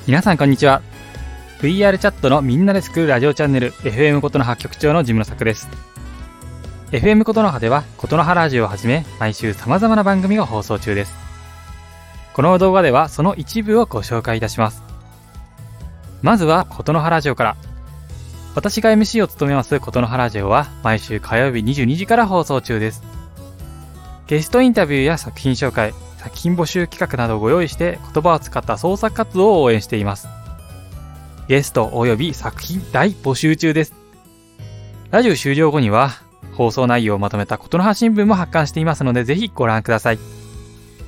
皆さんこんにちは。 VR チャットのみんなで作るラジオチャンネル FM ことの葉局長のジムの作です。 FM ことの葉ではことの葉ラジオをはじめ毎週様々な番組が放送中です。この動画ではその一部をご紹介いたします。まずはことの葉ラジオから。私が MC を務めますことの葉ラジオは毎週火曜日22時から放送中です。ゲストインタビューや作品紹介、作品募集企画などをご用意して言葉を使った創作活動を応援しています。ゲストおよび作品大募集中です。ラジオ終了後には放送内容をまとめたことの葉新聞も発刊していますので、ぜひご覧ください。